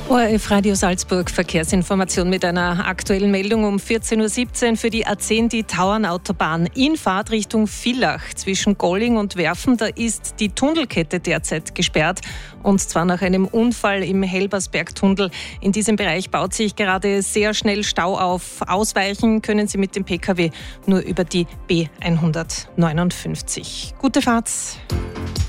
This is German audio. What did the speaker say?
ORF Radio Salzburg Verkehrsinformation mit einer aktuellen Meldung um 14.17 Uhr für die A10, die Tauernautobahn in Fahrtrichtung Villach zwischen Golling und Werfen. Da ist die Tunnelkette derzeit gesperrt und zwar nach einem Unfall im Helbersbergtunnel. In diesem Bereich baut sich gerade sehr schnell Stau auf. Ausweichen können Sie mit dem Pkw nur über die B159. Gute Fahrt!